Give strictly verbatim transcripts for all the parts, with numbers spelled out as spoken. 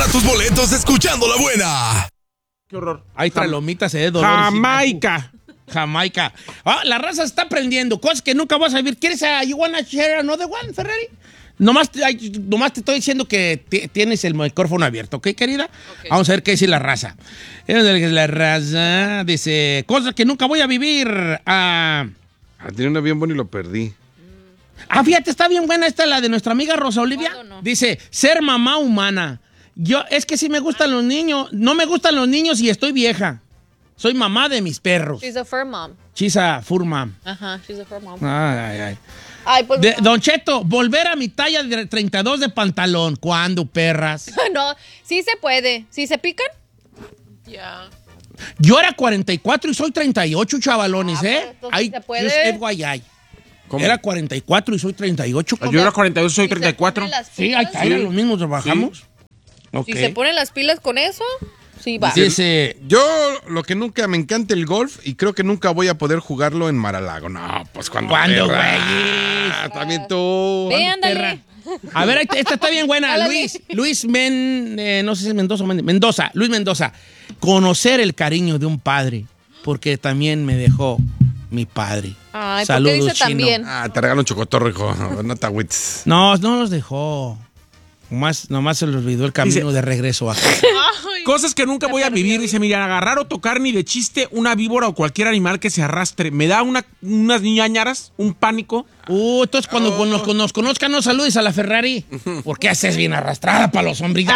Gana tus boletos escuchando la buena. Qué horror. Hay palomitas, eh, dolores. Jamaica. Jamaica. Ah, la raza está aprendiendo cosas que nunca vas a vivir. ¿Quieres a you wanna share another one, Ferrari? Nomás, ay, nomás te estoy diciendo que t- tienes el micrófono abierto, ¿ok, querida? Okay. Vamos a ver qué dice la raza. La raza dice, cosas que nunca voy a vivir. Ah, ah tiene una bien buena y lo perdí. Ah, fíjate, está bien buena esta, la de nuestra amiga Rosa Olivia. No? Dice, ser mamá humana. Yo, es que sí me gustan los niños. No me gustan los niños y estoy vieja. Soy mamá de mis perros. She's a fur mom. She's a fur mom. Ajá, she's a fur mom. Ay, ay, ay. Ay, pues, de, Don Cheto, volver a mi talla de treinta y dos de pantalón. ¿Cuándo, perras? No, sí se puede. ¿Sí se pican? Ya. Yeah. Yo era cuarenta y cuatro y soy treinta y ocho, chavalones, ah, ¿eh? Ahí se puede. F Y I. ¿Cómo? Era cuarenta y cuatro y soy treinta y ocho. ¿Yo era cuarenta y dos y soy treinta y cuatro? Sí, ahí está, los mismos trabajamos. Sí. Okay. Si se ponen las pilas con eso, sí va. Dice, yo lo que nunca me encanta el golf y creo que nunca voy a poder jugarlo en Mar-a-Lago. No, pues cuando. ¿Cuándo, güey? Ah, también tú. Ve, ándale. A ver, esta está bien buena. Luis, Luis Men, eh, no sé si es Mendoza o Mendoza. Luis Mendoza. Conocer el cariño de un padre, porque también me dejó mi padre. Ay, saludos, ¿por qué dice Chino. También? Ah, te regalo un chocotorro, hijo. No te agüites. No, no los dejó. Nomás, nomás se le olvidó el camino dice, de regreso a casa. Cosas que nunca voy a vivir. Dice, mira, agarrar o tocar ni de chiste una víbora o cualquier animal que se arrastre. Me da una, unas ñañaras, un pánico. Uh, entonces cuando oh. nos, nos conozcan, no saludes a la Ferrari. ¿Por qué haces bien arrastrada para los hombres?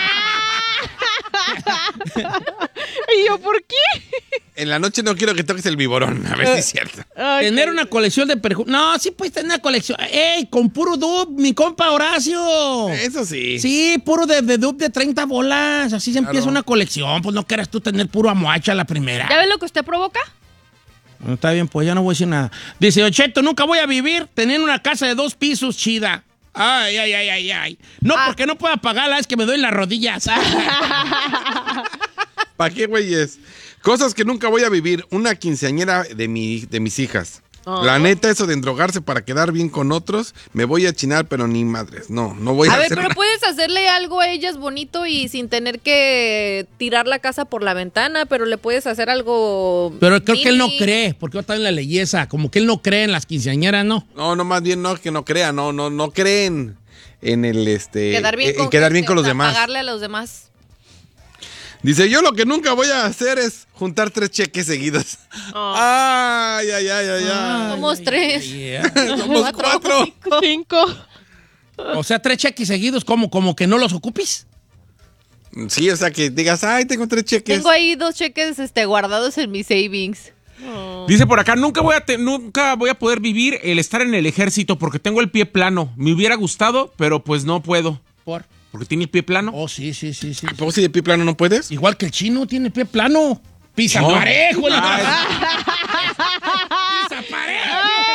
¿Y yo por qué? En la noche no quiero que toques el viborón, a ver si es cierto. Okay. Tener una colección de perfumes. No, sí puedes tener una colección. ¡Ey! Con puro dub, mi compa Horacio. Eso sí. Sí, puro de, de dub de treinta bolas. Así se claro. empieza una colección. Pues no quieras tú tener puro amuacha la primera. ¿Ya ves lo que usted provoca? No, está bien, pues ya no voy a decir nada. Dice, Ocheto, nunca voy a vivir teniendo una casa de dos pisos chida. Ay, ay, ay, ay, ay. No, ah. porque no puedo pagarla, es que me doy las rodillas. ¿Para qué, güeyes? Cosas que nunca voy a vivir. Una quinceañera de, mi, de mis hijas. Oh. La neta, eso de endrogarse para quedar bien con otros, me voy a chinar, pero ni madres. No, no voy a, a hacer ver, pero nada. puedes hacerle algo a ellas bonito y sin tener que tirar la casa por la ventana, pero le puedes hacer algo. Pero creo mini. que él no cree, porque yo también la leyesa, como que él no cree en las quinceañeras, ¿no? No, no, más bien no, que no crea, no, no, no creen en el, este, quedar bien, en con, quedar bien este, con los o sea, demás. Pagarle a los demás. Dice, yo lo que nunca voy a hacer es juntar tres cheques seguidos. Oh. Ay, ay, ay, ay, ay. Somos tres. Yeah. Somos cuatro. cuatro. Cinco. Cinco. O sea, tres cheques seguidos, como, como que no los ocupes. Sí, o sea, que digas, ay, tengo tres cheques. Tengo ahí dos cheques este, guardados en mis savings. Oh. Dice por acá, nunca voy, a te, nunca voy a poder vivir el estar en el ejército porque tengo el pie plano. Me hubiera gustado, pero pues no puedo. ¿Por? Porque tiene el pie plano. Oh, sí, sí, sí, sí. ¿A poco si de pie plano no puedes? Igual que el chino tiene pie plano. Pisa no. parejo. Pisa parejo.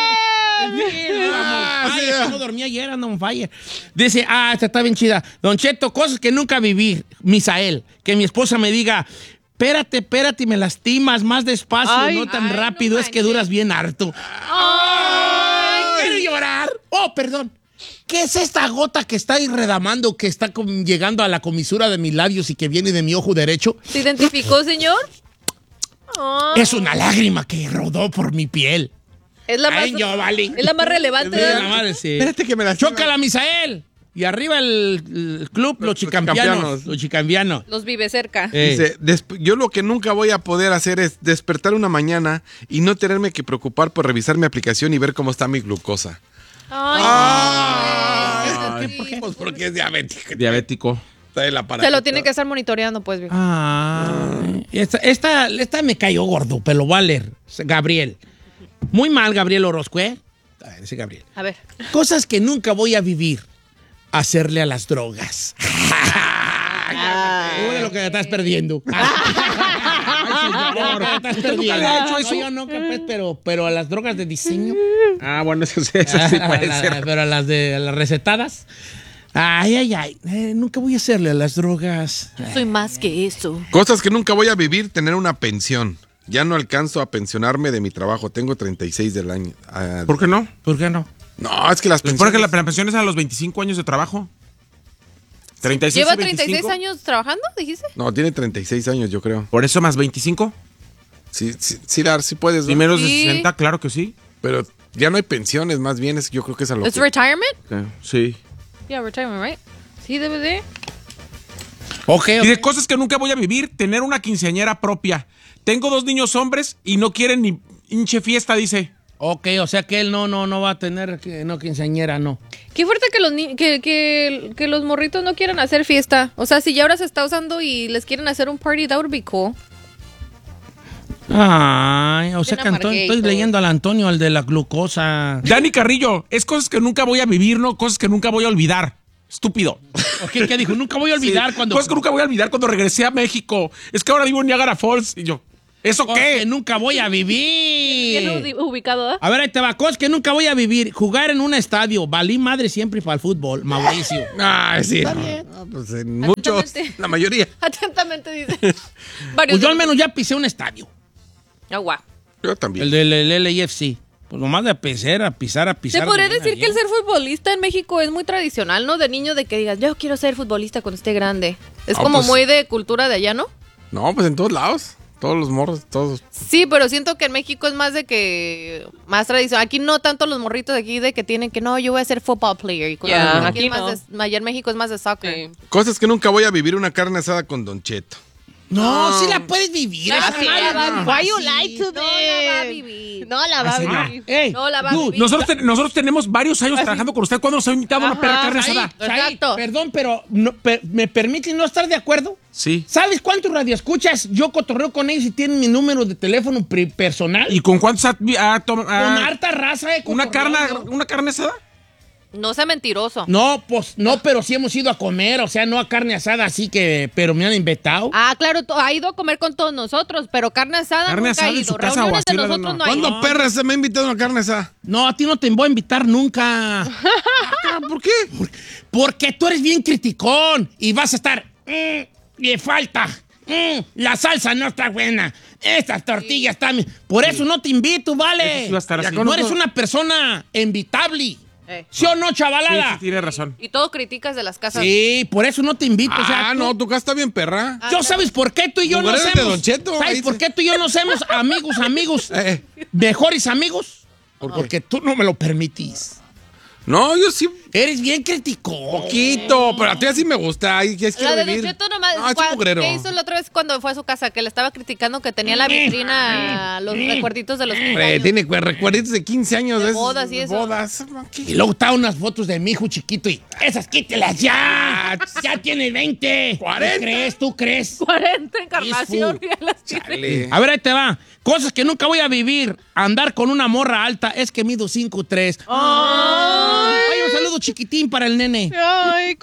Ah, sí, no dormía ayer, ando on fire. Dice, ah, esta está bien chida. Don Cheto, cosas que nunca viví. Misael, que mi esposa me diga, espérate, espérate, me lastimas más despacio, ay, no tan ay, rápido, no es que duras bien harto. Ay, ay, quiero llorar. Oh, perdón. ¿Qué es esta gota que está irredamando, que está con, llegando a la comisura de mis labios y que viene de mi ojo derecho? ¿Se identificó, señor? Oh. Es una lágrima que rodó por mi piel. Es la Ay, más, yo, vale. es la más relevante. Es la madre, sí. Espérate que me la Chócala, Misael. Y arriba el, el club, los, los chicampianos. Los chicampianos. Los vive cerca. Eh. Dice, yo lo que nunca voy a poder hacer es despertar una mañana y no tenerme que preocupar por revisar mi aplicación y ver cómo está mi glucosa. Ay, ay, ay, ¿Por qué? Pues porque es diabético. Diabético. Se lo tiene que estar monitoreando, pues, viejo. Ah, esta, esta, esta me cayó gordo, pero lo voy a leer. Gabriel. Muy mal, Gabriel Orozco, ¿eh? A ver, ese Gabriel. A ver. Cosas que nunca voy a vivir. Hacerle a las drogas. Uy, lo que te estás perdiendo. Ay, señor, lo que te estás perdiendo. ¿Nunca hecho eso? No, yo nunca, pues, pero, pero a las drogas de diseño. Ah, bueno, eso, eso sí puede a, ser. A, pero a las de a las recetadas. Ay, ay, ay. Eh, nunca voy a hacerle a las drogas. Soy más que eso. Cosas que nunca voy a vivir, tener una pensión. Ya no alcanzo a pensionarme de mi trabajo. Tengo treinta y seis del año. Uh, ¿Por qué no? ¿Por qué no? No, es que las pensiones... ¿Por qué la pensión es a los veinticinco años de trabajo? treinta y seis ¿Lleva y veinticinco. treinta y seis años trabajando, dijiste? No, tiene treinta y seis años, yo creo. Por eso más veinticinco. Sí, sí, sí, Dar, sí puedes. Y ¿no? menos de Sí. sesenta, claro que sí. Pero ya no hay pensiones, más bien es, yo creo que es a lo ¿Es que... retirement? Sí. Yeah, retirement, right? Sí, debe de. Ok, Y ok. de cosas que nunca voy a vivir, tener una quinceañera propia. Tengo dos niños hombres y no quieren ni hinche fiesta, dice. Ok, o sea que él no, no, no va a tener, que, no, quinceañera, no. Qué fuerte que los, ni- que, que, que los morritos no quieran hacer fiesta. O sea, si ya ahora se está usando y les quieren hacer un party, that would be cool. Ay, o sea Bien que Antonio, estoy amarguito. leyendo al Antonio, al de la glucosa. Dani Carrillo, es cosas que nunca voy a vivir, no cosas que nunca voy a olvidar. Estúpido. Ok, ¿qué dijo? Nunca voy a olvidar Sí, cuando... Cosas que nunca voy a olvidar cuando regresé a México. Es que ahora vivo en Niagara Falls. Y yo, ¿eso Cosas que qué? nunca voy a Bien vivir. ubi- ubicado, ¿eh? A ver, ahí te va. Cosas que nunca voy a vivir. Jugar en un estadio. Valí madre siempre para el fútbol. Mauricio. Ay, sí. No, no, pues en muchos, Atentamente. la mayoría. Atentamente dice. Varios Pues yo al de- menos ya pisé un estadio. Ah, guau. Yo también. El del el L A F C. Pues nomás de pisar, a pisar, a pisar. Se podría de bien a decir que el bien. ser futbolista en México es muy tradicional, ¿no? De niño, de que digas, yo quiero ser futbolista cuando esté grande. Es Ah, como pues- muy de cultura de allá, ¿no? No, pues en todos lados. Todos los morros, todos. Sí, pero siento que en México es más de que más tradicional. Aquí no tanto los morritos de aquí de que tienen que no, yo voy a ser football player. Y cosas Ya, así. aquí es más no. de- allá en México es más de soccer. Sí. Cosas que nunca voy a vivir, una carne asada con Don Cheto. No, sí la puedes vivir. No, esa sí madre la va a no. vivir. Why you Sí. lie to No la va a them? vivir. No la va a Ah, vivir. ey, No la va a dude, vivir. Nosotros, te- nosotros tenemos varios años trabajando con usted. ¿Cuándo nos ha invitado a una perra carne Saí, asada? Saí, Exacto. perdón, pero no, per- ¿me permites no estar de acuerdo? Sí. ¿Sabes cuántos radioescuchas? Yo cotorreo con ellos y tienen mi número de teléfono pri- personal. ¿Y con cuántos ha, ha tom- con ha- harta raza, eh, una, carne, cotorreando. ¿Una carne asada? No sea mentiroso. No, pues, no, pero sí hemos ido a comer, o sea, no a carne asada, así que, pero me han invitado. Ah, claro, to- ha ido a comer con todos nosotros, pero carne asada Carne nunca asada ha en ido. su casa Reuniones o así de la- nosotros no. no hay. ¿Cuándo perra se me ha invitado a una carne asada? No, a ti no te voy a invitar nunca. Ah, ¿por qué? Porque tú eres bien criticón y vas a estar, "Mm, le falta, mm, la salsa no está buena, estas tortillas están... Por eso no te invito, vale. Eso sí va a estar Ya así. No eres una persona invitable. Eh. ¿Sí o no, Sí, chavalada? sí, tiene razón. Y todo criticas de las casas. Sí, por eso no te invito. o sea, Ah, tú- no, tu casa está bien perra. Ah, ¿Yo sabes por qué tú y yo no Lugares de somos? Don Cheto, ¿Sabes ahí por se- qué tú y yo no somos amigos, amigos, Eh. mejores amigos? ¿Por qué? Porque tú no me lo permitís. No, yo sí, Eres bien criticón. poquito, pero a ti así me gusta. Ay, ¿qué es La quiero de vivir? Don Cheto nomás. No, es cua- un mugrero. ¿Qué hizo la otra vez cuando fue a su casa? Que le estaba criticando que tenía la vitrina, los recuerditos de los quince Hombre, años. tiene cu- recuerditos de quince años. De esos- bodas y eso. Bodas. Y luego estaban unas fotos de mi hijo chiquito y esas quítelas ya. Ya tiene veinte. cuarenta. ¿Tú crees? ¿Tú crees? cuarenta encarnación. Peaceful. Ya las tiene. Chale. A ver, ahí te va. Cosas que nunca voy a vivir. Andar con una morra alta es que mido cinco tres. Ay, un saludo chiquitín para el nene. Ay,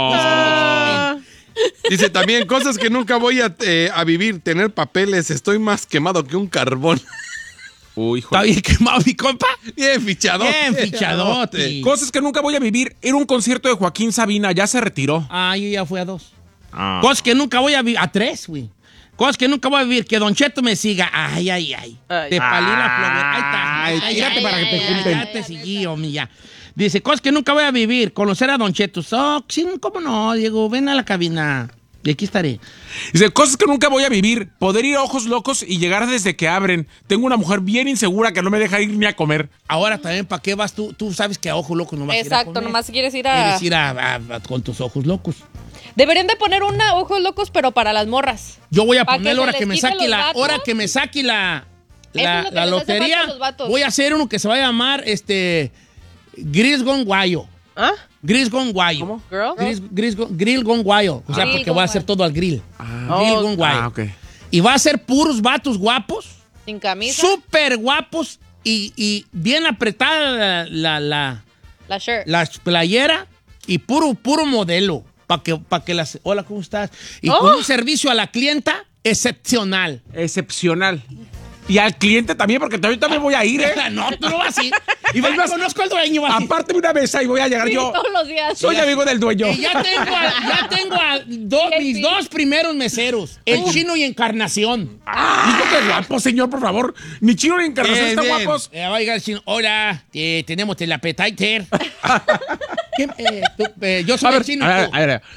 cosita. Dice también cosas que nunca voy a, eh, a vivir. Tener papeles. Estoy más quemado que un carbón. Uy, hijo. ¿Está bien quemado mi compa? Bien fichado. Bien fichadote. Cosas que nunca voy a vivir. Ir a un concierto de Joaquín Sabina. Ya se retiró. Ah, yo ya fui a dos. Cosas que nunca voy a vivir. A tres, güey. Cosas que nunca voy a vivir. Que Don Cheto me siga. Ay, ay, ay. Ay. Te palí la flor. Ahí está. Ay, Ay, tírate ay, para que te ay, junten. Ya te seguí, homie, ya. Dice, cosas que nunca voy a vivir. Conocer a Don Cheto. Oh, sí, ¿cómo no, Diego? Ven a la cabina. Y aquí estaré. Dice, cosas que nunca voy a vivir. Poder ir a ojos locos y llegar desde que abren. Tengo una mujer bien insegura que no me deja ir ni a comer. Ahora también, ¿para qué vas tú? Tú sabes que a ojo loco no vas a ir a Exacto, comer. nomás quieres ir a... Quieres ir a, a- a- con tus ojos locos. Deberían de poner una ojos locos, pero para las morras. Yo voy a Pa' que poner se hora les que me quite saque los la vatos. hora que me saque la Eso la, es lo que la les hace falta lotería. a los vatos. Voy a hacer uno que se va a llamar este Gris Gone Guayo. ¿Ah? Gris Gone Guayo. ¿Cómo? Girl? Gris, gris Gone- grill Gone Guayo. O sea, Grill porque Gone voy a hacer Guayo. todo al grill. Ah, Grill Gone Guayo. ah, ok. Y va a ser puros vatos guapos, Sin camisa. súper guapos y, y bien apretada la, la, la, La shirt. la playera y puro, puro modelo. Para que, pa' que las... Hola, ¿cómo estás? Y Oh. con un servicio a la clienta excepcional. Excepcional. Y al cliente también, porque también, también voy a ir, ¿eh? No, tú no vas a ir. Y vas, más, conozco al dueño. Vas a ir. Aparte de una mesa y voy a llegar Sí, yo. todos los días. Soy amigo del dueño. Y ya tengo a, ya tengo a do- El mis sí. dos primeros meseros. El Chino y Encarnación. Ah, hijo, qué guapo, señor, por favor. Ni Chino ni Encarnación Bien, están bien. guapos. Eh, va a llegar el Chino. Hola, eh, tenemos el appetizer. ¿Qué, eh, tú, eh, yo soy A el ver, Chino. a ver, tú. a ver.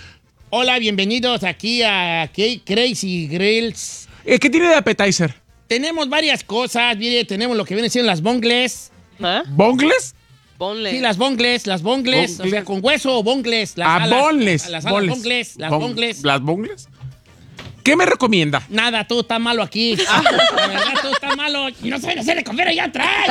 Hola, bienvenidos aquí a K- Crazy Grills. Eh, ¿Qué tiene de appetizer? Tenemos varias cosas, mire, tenemos lo que viene siendo las bongles. ¿Ah? ¿Bongles? Ponle. Sí, las bongles, las bongles, Bongles. o sea, con hueso o bongles. Las Ah, alas, bonles. Las alas, bonles. bongles, las Bon- bongles. ¿Las bongles? ¿Qué me recomienda? Nada, todo está malo aquí. La verdad, todo está malo. Y no saben hacer de comer allá atrás.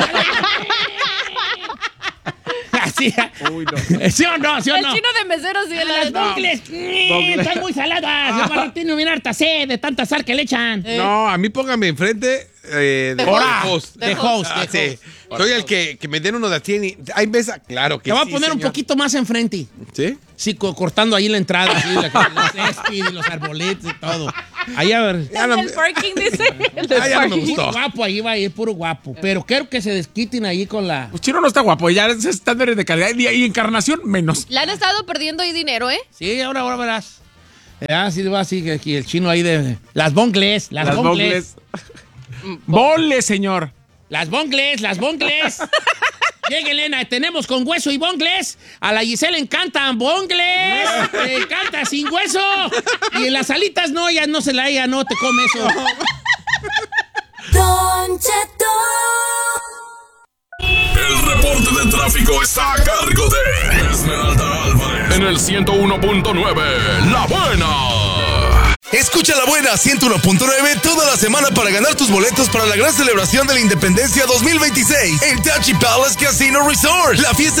Así. Uy, no. ¿Sí o no? ¿Sí o El no? chino de mesero sí. Ah, la las neta. bongles, mm, están muy saladas. El barro tiene bien harta sed de tanta sal que le echan. No, a mí póngame enfrente eh, de, De host. host. De host, Ah, de sí. Soy el que, que me den uno de así. y- Hay mesa, claro que Te voy sí, a poner un señor. poquito más enfrente. ¿Sí? Sí, co- cortando ahí la entrada, así, la, la césped y los arbolitos y todo. Ahí a ver. Ya no, El parking dice. El del Ah, ya no me parking. gustó. Puro guapo, ahí va a ir puro guapo. Pero quiero que se desquiten ahí con la. Pues Chino no está guapo, ya es estándares de calidad y, y encarnación menos. Le han estado perdiendo ahí dinero, ¿eh? Sí, ahora, ahora verás. Ah, sí, va así, que aquí el chino ahí de. Las bongles, las, bongles. Bonles, señor. Las bongles, las bongles. Llegue, Elena, tenemos con hueso y bongles. A la Giselle le encantan bongles. Le encanta sin hueso. Y en las alitas no, ya no se la ella, no te come eso. Don Cheto. El reporte de tráfico está a cargo de Esmeralda Álvarez en el ciento uno punto nueve. La Buena. Escucha La Buena ciento uno punto nueve toda la semana para ganar tus boletos para la gran celebración de la Independencia dos mil veintiséis en Tachi Palace Casino Resort. La fiesta